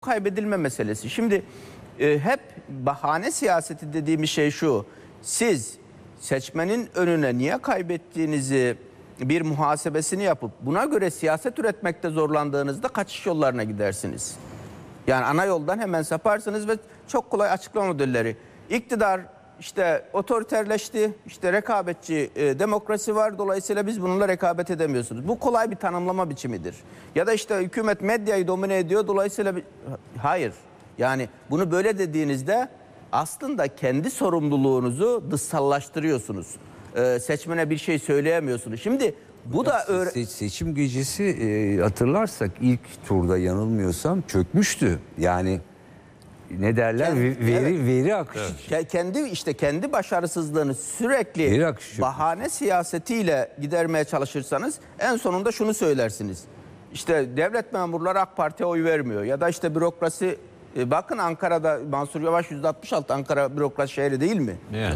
kaybedilme meselesi. Şimdi hep bahane siyaseti dediğimiz şey şu. Siz seçmenin önüne niye kaybettiğinizi bir muhasebesini yapıp buna göre siyaset üretmekte zorlandığınızda kaçış yollarına gidersiniz. Yani ana yoldan hemen saparsınız ve çok kolay açıklama modelleri. İktidar işte otoriterleşti, işte rekabetçi demokrasi var, dolayısıyla biz bununla rekabet edemiyorsunuz. Bu kolay bir tanımlama biçimidir. Ya da işte hükümet medyayı domine ediyor, dolayısıyla hayır. Yani bunu böyle dediğinizde aslında kendi sorumluluğunuzu dışsallaştırıyorsunuz. Seçmene bir şey söyleyemiyorsunuz. Şimdi bu da seçim gecesi hatırlarsak ilk turda yanılmıyorsam çökmüştü. Yani ne derler? Veri akışı. Kendi başarısızlığını sürekli bahane siyasetiyle gidermeye çalışırsanız en sonunda şunu söylersiniz. İşte devlet memurları AK Parti'ye oy vermiyor ya da işte bürokrasi, bakın Ankara'da Mansur Yavaş %66, Ankara bürokrasi şehri değil mi?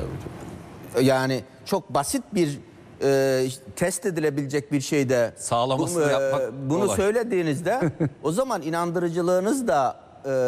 Yani çok basit bir test edilebilecek bir şeyde sağlamasını yapmak bunu söylediğinizde o zaman inandırıcılığınız da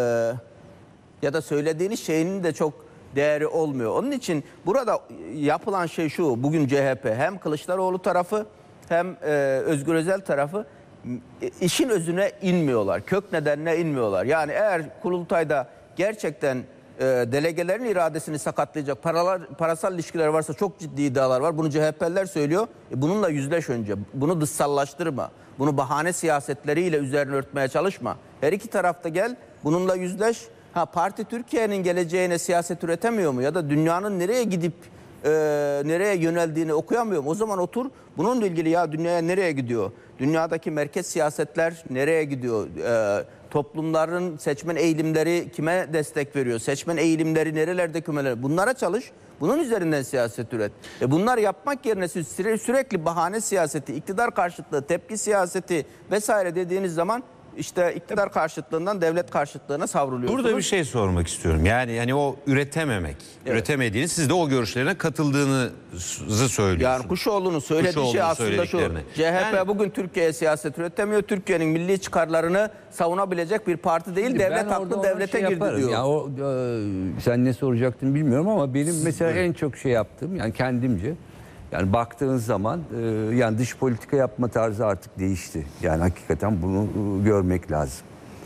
ya da söylediğiniz şeyin de çok değeri olmuyor. Onun için burada yapılan şey şu: bugün CHP hem Kılıçdaroğlu tarafı hem Özgür Özel tarafı işin özüne inmiyorlar. Kök nedenine inmiyorlar. Yani eğer kurultayda gerçekten delegelerin iradesini sakatlayacak parasal ilişkiler varsa, çok ciddi iddialar var. Bunu CHP'liler söylüyor. Bununla yüzleş önce. Bunu dışsallaştırma. Bunu bahane siyasetleriyle üzerine örtmeye çalışma. Her iki tarafta gel, bununla yüzleş. Parti Türkiye'nin geleceğine siyaset üretemiyor mu? Ya da dünyanın nereye gidip nereye yöneldiğini okuyamıyor mu? O zaman otur bununla ilgili, ya dünyaya nereye gidiyor? Dünyadaki merkez siyasetler nereye gidiyor? Toplumların seçmen eğilimleri kime destek veriyor? Seçmen eğilimleri nerelerde kümeler? Bunlara çalış. Bunun üzerinden siyaset üret. Bunlar yapmak yerine siz sürekli bahane siyaseti, iktidar karşıtlığı, tepki siyaseti vesaire dediğiniz zaman İşte iktidar karşıtlığından devlet karşıtlığına savruluyorsunuz. Burada bir şey sormak istiyorum. Yani o üretememek, üretemediğiniz, siz de o görüşlerine katıldığınızı söylüyorsunuz. Yani Kuşoğlu'nun söylediği şey aslında şu: CHP bugün Türkiye'ye siyaset üretemiyor. Türkiye'nin milli çıkarlarını savunabilecek bir parti değil. Şimdi devlet aklı devlete girdi diyor. Ya sen ne soracaktın bilmiyorum ama benim mesela en çok şey yaptığım, yani kendimce, yani baktığınız zaman yani dış politika yapma tarzı artık değişti. Yani hakikaten bunu görmek lazım.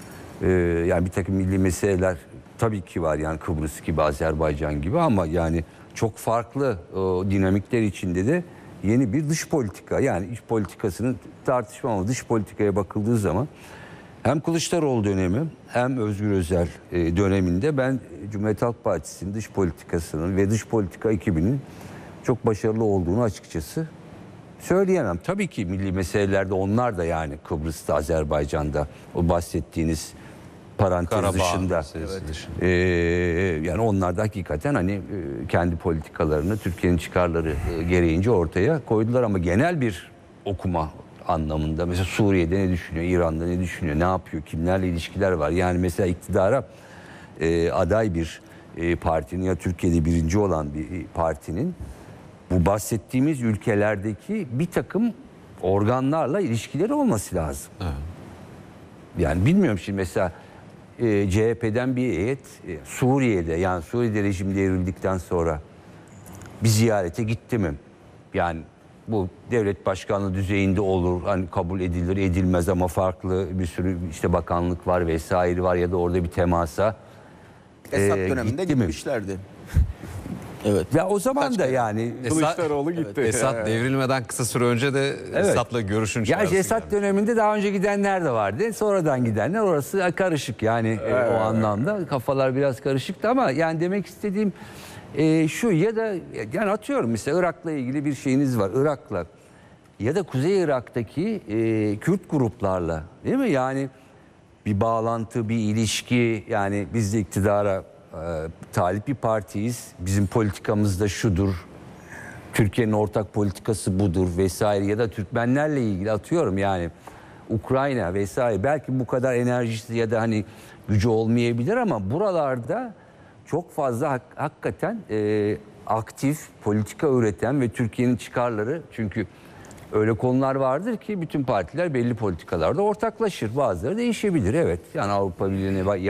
Yani bir takım milli meseleler tabii ki var, yani Kıbrıs gibi, Azerbaycan gibi, ama yani çok farklı dinamikler içinde de yeni bir dış politika, yani iç politikasının tartışma, ama dış politikaya bakıldığı zaman hem Kılıçdaroğlu dönemi hem Özgür Özel döneminde ben Cumhuriyet Halk Partisi'nin dış politikasının ve dış politika ekibinin çok başarılı olduğunu açıkçası söyleyemem. Tabii ki milli meselelerde onlar da, yani Kıbrıs'ta, Azerbaycan'da, o bahsettiğiniz parantez Karabağ dışında, yani onlar da hakikaten hani kendi politikalarını Türkiye'nin çıkarları gereğince ortaya koydular, ama genel bir okuma anlamında mesela Suriye'de ne düşünüyor, İran'da ne düşünüyor, ne yapıyor, kimlerle ilişkiler var, yani mesela iktidara aday bir partinin ya Türkiye'de birinci olan bir partinin bu bahsettiğimiz ülkelerdeki bir takım organlarla ilişkileri olması lazım. Evet. Yani bilmiyorum, şimdi mesela CHP'den bir heyet Suriye'de, yani Suriye'de rejim devrildikten sonra bir ziyarete gitti mi? Yani bu devlet başkanlığı düzeyinde olur, hani kabul edilir edilmez, ama farklı bir sürü işte bakanlık var vesaire var, ya da orada bir temasa Esad döneminde gitmişlerdi. Evet. Ya o zaman da yani Kılıçdaroğlu gitti. Esad devrilmeden kısa süre önce de Esad'la görüşün çağrısı. Ya Esad döneminde daha önce gidenler de vardı. Sonradan gidenler, orası karışık yani o anlamda. Kafalar biraz karışıktı, ama yani demek istediğim şu, ya da yani atıyorum mesela Irak'la ilgili bir şeyiniz var. Irak'la ya da Kuzey Irak'taki Kürt gruplarla, değil mi? Yani bir bağlantı, bir ilişki, yani biz de iktidara talip bir partiyiz. Bizim politikamız da şudur. Türkiye'nin ortak politikası budur vesaire, ya da Türkmenlerle ilgili atıyorum yani Ukrayna vesaire, belki bu kadar enerjisi ya da hani gücü olmayabilir, ama buralarda çok fazla hakikaten aktif politika üreten ve Türkiye'nin çıkarları, çünkü Öyle konular vardır ki bütün partiler belli politikalarda ortaklaşır. Bazıları değişebilir, evet. Yani Avrupa Birliği'ne